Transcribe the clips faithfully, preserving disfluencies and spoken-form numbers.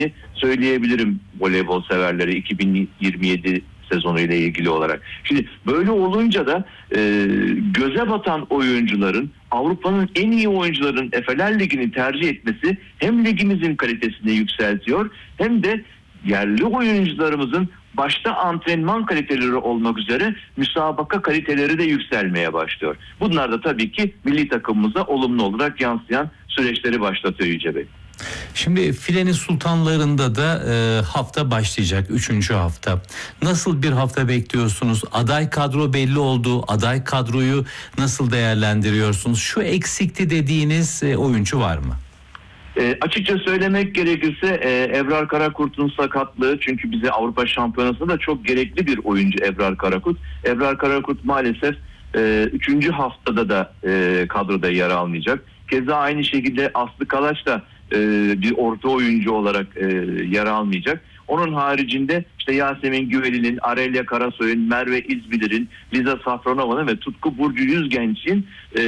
söyleyebilirim voleybol severleri iki bin yirmi yedi sezonu ile ilgili olarak. Şimdi böyle olunca da e, göze batan oyuncuların, Avrupa'nın en iyi oyuncuların Efeler Ligi'ni tercih etmesi hem ligimizin kalitesini yükseltiyor hem de yerli oyuncularımızın başta antrenman kaliteleri olmak üzere müsabaka kaliteleri de yükselmeye başlıyor. Bunlar da tabii ki milli takımımıza olumlu olarak yansıyan süreçleri başlatıyor Yüce Bey. Şimdi filenin sultanlarında da e, hafta başlayacak, üçüncü hafta. Nasıl bir hafta bekliyorsunuz? Aday kadro belli oldu. Aday kadroyu nasıl değerlendiriyorsunuz? Şu eksikti dediğiniz e, oyuncu var mı? E, açıkça söylemek gerekirse e, Ebrar Karakurt'un sakatlığı, çünkü bize Avrupa Şampiyonası'nda da çok gerekli bir oyuncu Ebrar Karakurt. Ebrar Karakurt maalesef e, üçüncü haftada da e, kadroda yer almayacak. Keza aynı şekilde Aslı Kalaç da e, bir orta oyuncu olarak e, yer almayacak. Onun haricinde işte Yasemin Güveli'nin, Arelya Karasoy'un, Merve İzbilir'in, Liza Safronova'nın ve Tutku Burcu Yüzgenç'in e,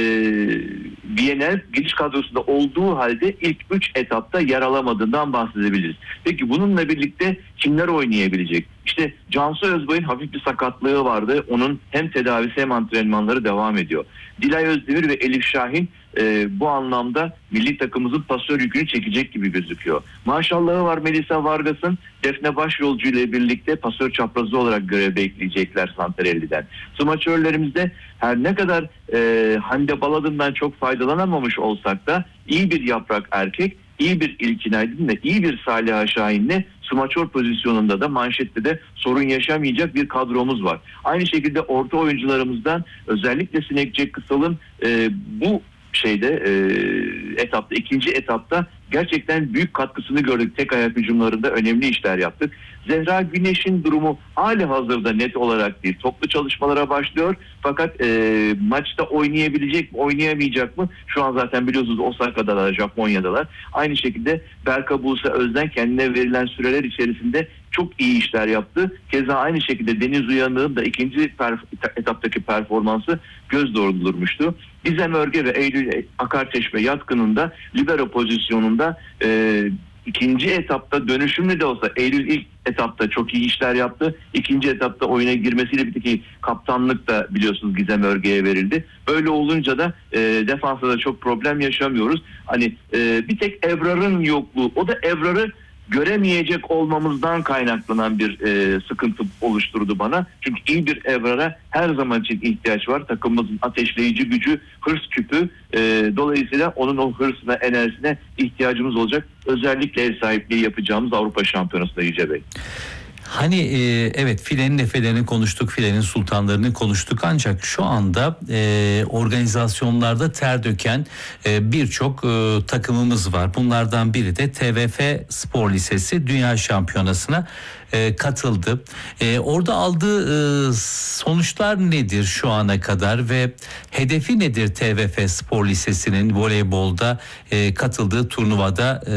Bienal giriş kadrosunda olduğu halde ilk üç etapta yer alamadığından bahsedebiliriz. Peki bununla birlikte kimler oynayabilecek? İşte Cansu Özbay'ın hafif bir sakatlığı vardı. Onun hem tedavisi hem antrenmanları devam ediyor. Dilay Özdemir ve Elif Şahin e, bu anlamda milli takımımızın pasör yükünü çekecek gibi gözüküyor. Maşallahı var Melisa Vargas'ın, Defne Başyolcu ile birlikte pasör çaprazı olarak görev bekleyecekler Santarelli'den. Smaçörlerimizde her ne kadar e, Hande Baladın'dan çok faydalanamamış olsak da iyi bir Yaprak Erkek, iyi bir İlkin Aydın ve iyi bir Saliha Şahin'le smaçör pozisyonunda da manşette de sorun yaşamayacak bir kadromuz var. Aynı şekilde orta oyuncularımızdan özellikle Sinek Jack Kısal'ın e, bu şeyde e, etapta, ikinci etapta gerçekten büyük katkısını gördük. Tek ayak hücumlarında önemli işler yaptık. Zehra Güneş'in durumu hali hazırda net olarak değil. Toplu çalışmalara başlıyor. Fakat e, maçta oynayabilecek mi, oynayamayacak mı? Şu an zaten biliyorsunuz Osaka'dalar, Japonya'dalar. Aynı şekilde Berka Buse Özden kendine verilen süreler içerisinde çok iyi işler yaptı. Keza aynı şekilde Deniz Uyanık'ın da ikinci perf- etaptaki performansı göz doldurmuştu. Gizem Örge ve Eylül Akarçeşme Yatkın'ın da libero pozisyonunda e, ikinci etapta dönüşümlü de olsa Eylül ilk etapta çok iyi işler yaptı. İkinci etapta oyuna girmesiyle birlikte ki kaptanlık da biliyorsunuz Gizem Örge'ye verildi. Öyle olunca da e, defansta da çok problem yaşamıyoruz. Hani e, bir tek Ebrar'ın yokluğu, o da Ebrar'ı göremeyecek olmamızdan kaynaklanan bir e, sıkıntı oluşturdu bana. Çünkü iyi bir Ebrar'a her zaman için ihtiyaç var. Takımımızın ateşleyici gücü, hırs küpü. E, dolayısıyla onun o hırsına, enerjisine ihtiyacımız olacak. Özellikle ev sahipliği yapacağımız Avrupa Şampiyonası'nda Yüce Bey. Hani e, evet filenin efelerini konuştuk, filenin sultanlarını konuştuk ancak şu anda e, organizasyonlarda ter döken e, birçok e, takımımız var. Bunlardan biri de T V F Spor Lisesi Dünya Şampiyonası'na e, katıldı. E, orada aldığı e, sonuçlar nedir şu ana kadar ve hedefi nedir T V F Spor Lisesi'nin voleybolda e, katıldığı turnuvada e,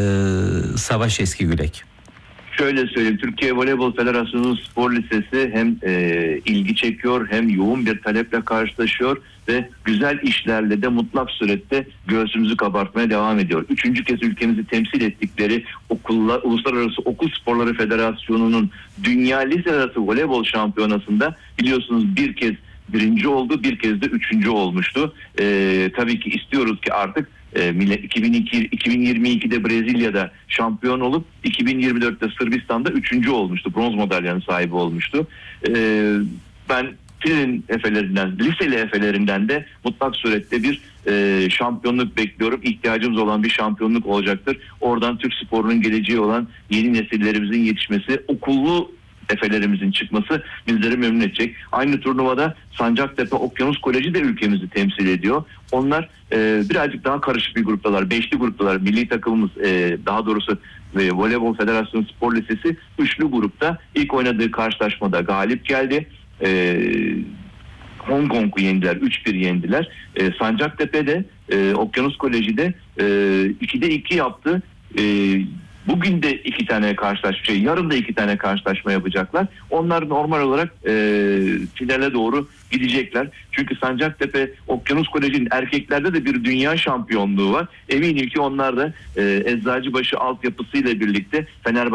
Savaş Eskigülek? Şöyle söyleyeyim, Türkiye Voleybol Federasyonu Spor Lisesi hem e, ilgi çekiyor hem yoğun bir taleple karşılaşıyor ve güzel işlerle de mutlak surette göğsümüzü kabartmaya devam ediyor. Üçüncü kez ülkemizi temsil ettikleri okullar, Uluslararası Okul Sporları Federasyonu'nun Dünya Lise Arası Voleybol Şampiyonası'nda biliyorsunuz bir kez birinci oldu, bir kez de üçüncü olmuştu. E, tabii ki istiyoruz ki artık iki bin iki, iki bin yirmi ikide Brezilya'da şampiyon olup iki bin yirmi dörtte Sırbistan'da üçüncü olmuştu. Bronz madalyanın sahibi olmuştu. Ee, ben filenin efelerinden, liseli efelerinden de mutlak surette bir e, şampiyonluk bekliyorum. İhtiyacımız olan bir şampiyonluk olacaktır. Oradan Türk sporunun geleceği olan yeni nesillerimizin yetişmesi, okullu efelerimizin çıkması bizleri memnun edecek. Aynı turnuvada Sancaktepe Okyanus Koleji de ülkemizi temsil ediyor. Onlar e, birazcık daha karışık bir gruptalar. Beşli gruptalar. Milli takımımız e, daha doğrusu e, Voleybol Federasyonu Spor Lisesi üçlü grupta ilk oynadığı karşılaşmada galip geldi. E, Hong Kong'u yendiler. üç bir yendiler. E, Sancaktepe'de e, Okyanus Koleji'de e, ikide iki yaptı. E, Bugün de iki tane karşılaşma, şey, yarın da iki tane karşılaşma yapacaklar. Onlar normal olarak e, finale doğru gidecekler. Çünkü Sancaktepe Okyanus Koleji'nin erkeklerde de bir dünya şampiyonluğu var. Eminim ki onlar da e, Eczacıbaşı altyapısıyla birlikte Fenerbahçe